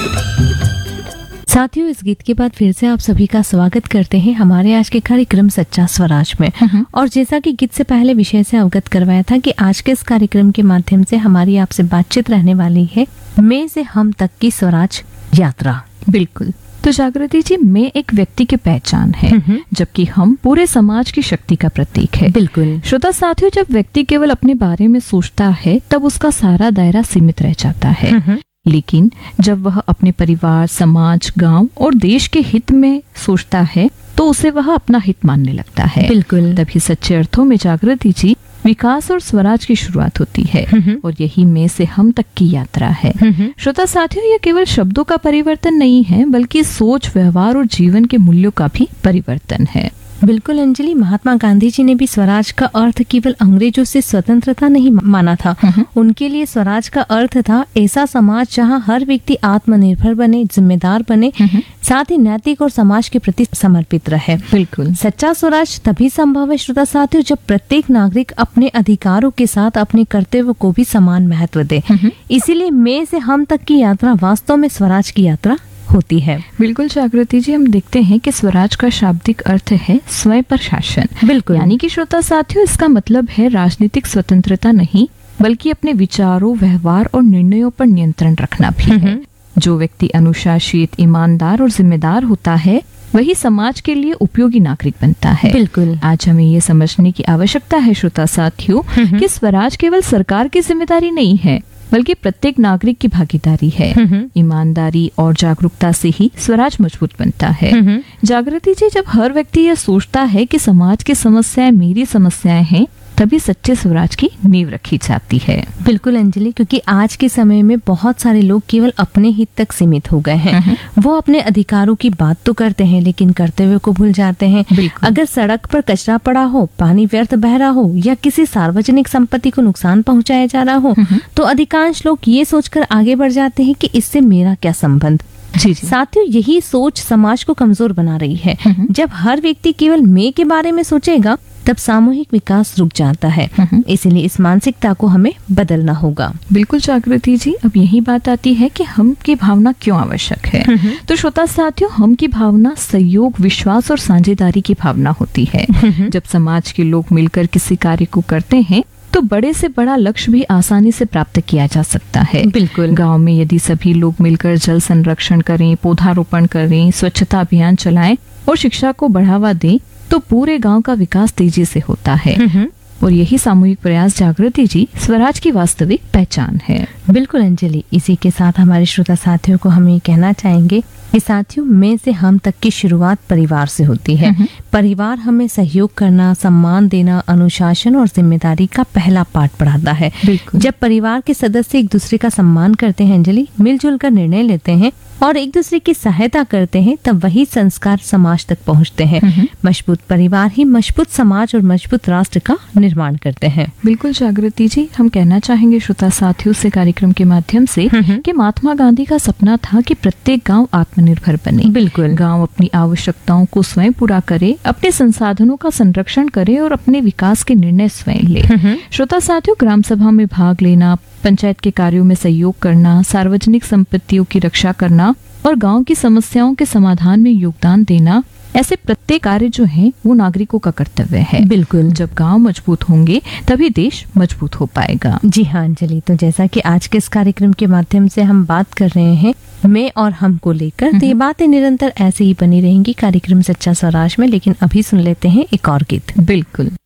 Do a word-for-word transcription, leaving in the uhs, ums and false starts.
साथियों, इस गीत के बाद फिर से आप सभी का स्वागत करते हैं हमारे आज के कार्यक्रम सच्चा स्वराज में। और जैसा कि गीत से पहले विषय से अवगत करवाया था कि आज के इस कार्यक्रम के माध्यम से हमारी आपसे बातचीत रहने वाली है मैं से हम तक की स्वराज यात्रा। बिल्कुल। तो जागृति जी, मैं एक व्यक्ति की पहचान है, जबकि हम पूरे समाज की शक्ति का प्रतीक है। बिल्कुल। श्रोता साथियों, जब व्यक्ति केवल अपने बारे में सोचता है तब उसका सारा दायरा सीमित रह जाता है, लेकिन जब वह अपने परिवार, समाज, गांव और देश के हित में सोचता है तो उसे वह अपना हित मानने लगता है। बिल्कुल। तभी सच्चे अर्थों में जागृति जी विकास और स्वराज की शुरुआत होती है और यही मैं से हम तक की यात्रा है। श्रोता साथियों, यह केवल शब्दों का परिवर्तन नहीं है, बल्कि सोच, व्यवहार और जीवन के मूल्यों का भी परिवर्तन है। बिल्कुल अंजलि, महात्मा गांधी जी ने भी स्वराज का अर्थ केवल अंग्रेजों से स्वतंत्रता नहीं माना था। उनके लिए स्वराज का अर्थ था ऐसा समाज जहां हर व्यक्ति आत्मनिर्भर बने, जिम्मेदार बने, साथ ही नैतिक और समाज के प्रति समर्पित रहे। बिल्कुल। सच्चा स्वराज तभी संभव है श्रोता साथियों, जब प्रत्येक नागरिक अपने अधिकारों के साथ अपने कर्तव्य को भी समान महत्व दे। इसीलिए मैं से हम तक की यात्रा वास्तव में स्वराज की यात्रा होती है। बिल्कुल जागृति जी, हम देखते हैं कि स्वराज का शाब्दिक अर्थ है स्वयं पर शासन। बिल्कुल। यानी कि श्रोता साथियों, इसका मतलब है राजनीतिक स्वतंत्रता नहीं, बल्कि अपने विचारों, व्यवहार और निर्णयों पर नियंत्रण रखना भी है। जो व्यक्ति अनुशासित, ईमानदार और जिम्मेदार होता है वही समाज के लिए उपयोगी नागरिक बनता है। बिल्कुल। आज हमें ये समझने की आवश्यकता है श्रोता साथियों कि स्वराज केवल सरकार की जिम्मेदारी नहीं है, बल्कि प्रत्येक नागरिक की भागीदारी है। ईमानदारी और जागरूकता से ही स्वराज मजबूत बनता है। जागृति जी, जब हर व्यक्ति यह सोचता है कि समाज की समस्याएं मेरी समस्याएं हैं, तभी सच्चे स्वराज की नींव रखी जाती है। बिल्कुल अंजलि, क्योंकि आज के समय में बहुत सारे लोग केवल अपने हित तक सीमित हो गए हैं। वो अपने अधिकारों की बात तो करते हैं, लेकिन कर्तव्य को भूल जाते हैं। अगर सड़क पर कचरा पड़ा हो, पानी व्यर्थ बह रहा हो या किसी सार्वजनिक संपत्ति को नुकसान पहुंचाया जा रहा हो, तो अधिकांश लोग ये सोचकर आगे बढ़ जाते हैं कि इससे मेरा क्या संबंध। जी जी। साथियों, यही सोच समाज को कमजोर बना रही है। जब हर व्यक्ति केवल मैं के बारे में सोचेगा तब सामूहिक विकास रुक जाता है। इसीलिए इस मानसिकता को हमें बदलना होगा। बिल्कुल जागृति जी, अब यही बात आती है कि हम की भावना क्यों आवश्यक है। तो श्रोता साथियों, हम की भावना सहयोग, विश्वास और साझेदारी की भावना होती है। जब समाज के लोग मिलकर किसी कार्य को करते हैं तो बड़े से बड़ा लक्ष्य भी आसानी से प्राप्त किया जा सकता है। बिल्कुल। गांव में यदि सभी लोग मिलकर जल संरक्षण करें, पौधारोपण करें, स्वच्छता अभियान चलाएं और शिक्षा को बढ़ावा दें, तो पूरे गांव का विकास तेजी से होता है। और यही सामूहिक प्रयास जागृति जी स्वराज की वास्तविक पहचान है। बिल्कुल अंजलि, इसी के साथ हमारे श्रोता साथियों को हम ये कहना चाहेंगे कि साथियों, मैं से हम तक की शुरुआत परिवार से होती है। परिवार हमें सहयोग करना, सम्मान देना, अनुशासन और जिम्मेदारी का पहला पाठ पढ़ाता है। जब परिवार के सदस्य एक दूसरे का सम्मान करते हैं अंजलि, मिलजुल कर निर्णय लेते हैं और एक दूसरे की सहायता करते हैं, तब वही संस्कार समाज तक पहुंचते हैं। मजबूत परिवार ही मजबूत समाज और मजबूत राष्ट्र का निर्माण करते हैं। बिल्कुल जागृति जी, हम कहना चाहेंगे श्रोता साथियों से कार्यक्रम के माध्यम से कि महात्मा गांधी का सपना था कि प्रत्येक गांव आत्मनिर्भर बने। बिल्कुल। गांव अपनी आवश्यकताओं को स्वयं पूरा करे, अपने संसाधनों का संरक्षण करे और अपने विकास के निर्णय स्वयं ले। श्रोता साथियों, ग्राम सभा में भाग लेना, पंचायत के कार्यों में सहयोग करना, सार्वजनिक संपत्तियों की रक्षा करना और गांव की समस्याओं के समाधान में योगदान देना, ऐसे प्रत्येक कार्य जो है वो नागरिकों का कर्तव्य है। बिल्कुल। जब गांव मजबूत होंगे तभी देश मजबूत हो पाएगा। जी हाँ अंजलि, तो जैसा कि आज के इस कार्यक्रम के माध्यम से हम बात कर रहे हैं मैं और हम को लेकर, तो ये बातें निरंतर ऐसे ही बनी रहेंगी कार्यक्रम सच्चा स्वराज में। लेकिन अभी सुन लेते हैं एक और गीत। बिल्कुल।